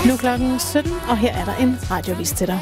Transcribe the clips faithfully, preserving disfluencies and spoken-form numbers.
Nu klokken sytten, og her er der en radiovis til dig.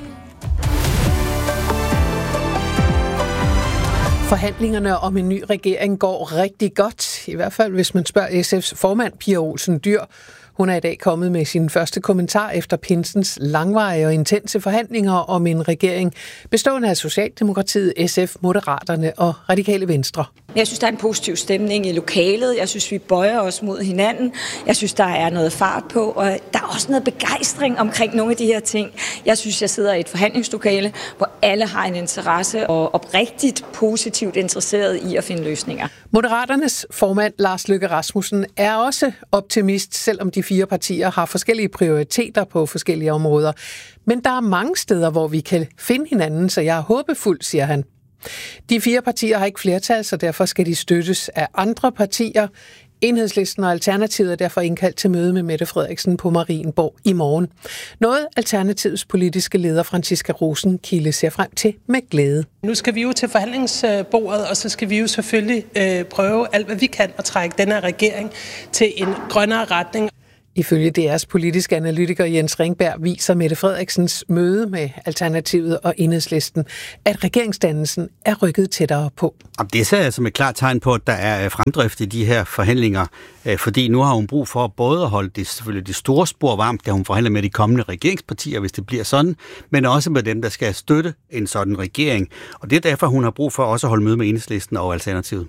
Forhandlingerne om en ny regering går rigtig godt, i hvert fald hvis man spørger S F's formand Pia Olsen Dyhr. Hun er i dag kommet med sin første kommentar efter pinsens langvarige og intense forhandlinger om en regering bestående af Socialdemokratiet, S F, Moderaterne og Radikale Venstre. Jeg synes, der er en positiv stemning i lokalet. Jeg synes, vi bøjer os mod hinanden. Jeg synes, der er noget fart på, og der er også noget begejstring omkring nogle af de her ting. Jeg synes, jeg sidder i et forhandlingslokale, hvor alle har en interesse og oprigtigt positivt interesseret i at finde løsninger. Moderaternes formand Lars Løkke Rasmussen er også optimist, selvom de fire partier har forskellige prioriteter på forskellige områder. Men der er mange steder, hvor vi kan finde hinanden, så jeg er håbefuld, siger han. De fire partier har ikke flertal, så derfor skal de støttes af andre partier. Enhedslisten og Alternativet er derfor indkaldt til møde med Mette Frederiksen på Marienborg i morgen. Noget Alternativets politiske leder Franciska Rosenkilde ser frem til med glæde. Nu skal vi jo til forhandlingsbordet, og så skal vi jo selvfølgelig øh, prøve alt, hvad vi kan at trække denne regering til en grønnere retning. Ifølge D R's politiske analytiker Jens Ringberg viser Mette Frederiksens møde med Alternativet og Enhedslisten, at regeringsdannelsen er rykket tættere på. Det ser jeg som et klart tegn på, at der er fremdrift i de her forhandlinger, fordi nu har hun brug for både at holde det, selvfølgelig det store spor varmt, da hun forhandler med de kommende regeringspartier, hvis det bliver sådan, men også med dem, der skal støtte en sådan regering. Og det er derfor, hun har brug for også at holde møde med Enhedslisten og Alternativet.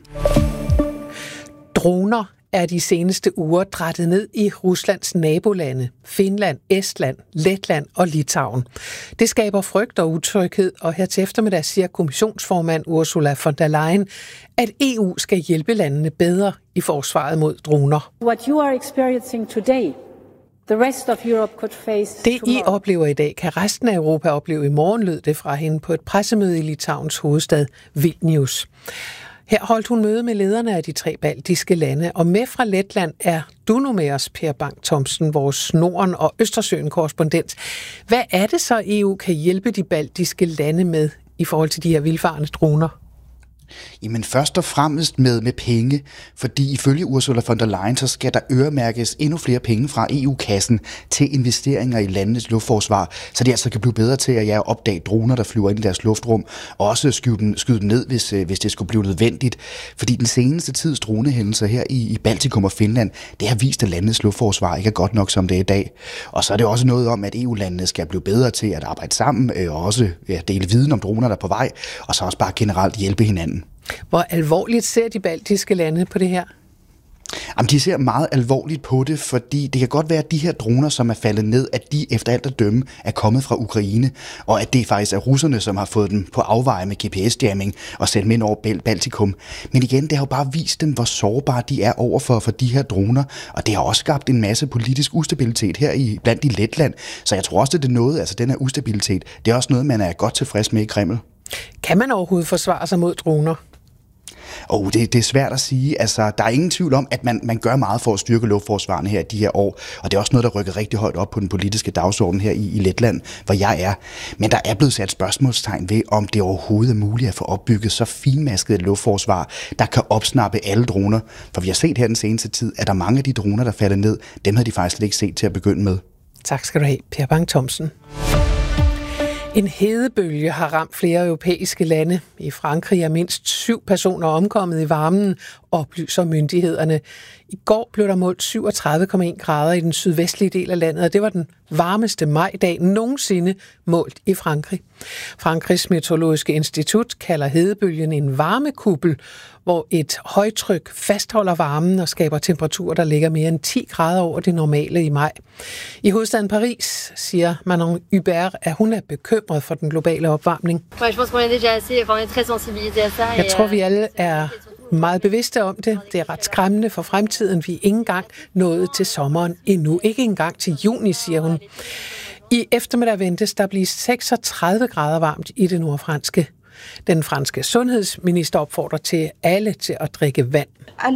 Droner er de seneste uger drættet ned i Ruslands nabolande, Finland, Estland, Letland og Litauen. Det skaber frygt og utryghed, og her til eftermiddag siger kommissionsformand Ursula von der Leyen, at E U skal hjælpe landene bedre i forsvaret mod droner. What you are experiencing today, the rest of Europe could face Det I tomorrow. oplever i dag, kan resten af Europa opleve i morgen, lød det fra hende på et pressemøde i Litauens hovedstad Vilnius. Her holdt hun møde med lederne af de tre baltiske lande, og med fra Letland er du nu med os, Per Bang Thomsen, vores Norden- og Østersøen-korrespondent. Hvad er det så, E U kan hjælpe de baltiske lande med i forhold til de her vildfarne droner? Jamen først og fremmest med, med penge, fordi ifølge Ursula von der Leyen, så skal der øremærkes endnu flere penge fra E U-kassen til investeringer i landenes luftforsvar, så de altså kan blive bedre til at ja, opdage droner, der flyver ind i deres luftrum, og også skyde dem, skyde dem ned, hvis, hvis det skulle blive nødvendigt. Fordi den seneste tids dronehændelser her i, i Baltikum og Finland, det har vist, at landenes luftforsvar ikke er godt nok, som det er i dag. Og så er det også noget om, at E U-landene skal blive bedre til at arbejde sammen, og også ja, dele viden om droner, der er på vej, og så også bare generelt hjælpe hinanden. Hvor alvorligt ser de baltiske lande på det her? Jamen, de ser meget alvorligt på det, fordi det kan godt være, at de her droner, som er faldet ned, at de efter alt at dømme er kommet fra Ukraine, og at det faktisk er russerne, som har fået dem på afveje med G P S-jamming og sendt dem ind over Baltikum. Men igen, det har jo bare vist dem, hvor sårbare de er overfor for de her droner, og det har også skabt en masse politisk ustabilitet her i blandt i Letland. Så jeg tror også, at det er noget, altså den her ustabilitet, det er også noget, man er godt tilfreds med i Kreml. Kan man overhovedet forsvare sig mod droner? Og det, det er svært at sige. Altså, der er ingen tvivl om, at man, man gør meget for at styrke luftforsvarene her i de her år, og det er også noget, der rykker rigtig højt op på den politiske dagsorden her i, i Letland, hvor jeg er. Men der er blevet sat spørgsmålstegn ved, om det overhovedet er muligt at få opbygget så finmasket et luftforsvar, der kan opsnappe alle droner. For vi har set her den seneste tid, at der er mange af de droner, der falder ned, dem havde de faktisk slet ikke set til at begynde med. Tak skal du have, Per Bang Thomsen. En hedebølge har ramt flere europæiske lande. I Frankrig er mindst syv personer omkommet i varmen, oplyser myndighederne. I går blev der målt syvogtredive komma en grader i den sydvestlige del af landet, og det var den varmeste majdag nogensinde målt i Frankrig. Frankrigs meteorologiske institut kalder hedebølgen en varmekuppel, hvor et højtryk fastholder varmen og skaber temperaturer, der ligger mere end ti grader over det normale i maj. I hovedstaden Paris siger Manon Hubert, at hun er bekymret for den globale opvarmning. Jeg tror, vi alle er meget bevidste om det. Det er ret skræmmende for fremtiden. Vi er ikke engang nået til sommeren endnu. Ikke engang til juni, siger hun. I eftermiddag ventes der blive seksogtredive grader varmt i det nordfranske. Den franske sundhedsminister opfordrer til alle til at drikke vand.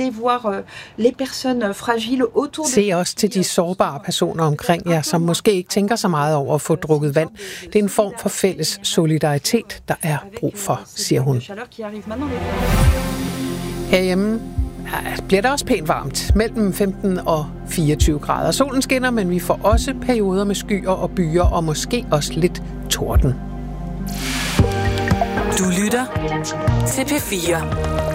Se også til de sårbare personer omkring jer, som måske ikke tænker så meget over at få drukket vand. Det er en form for fælles solidaritet, der er brug for, siger hun. Herhjemme ja, bliver det også pænt varmt. Mellem femten og fireogtyve grader. Solen skinner, men vi får også perioder med skyer og byer, og måske også lidt torden. Du lytter til P fire.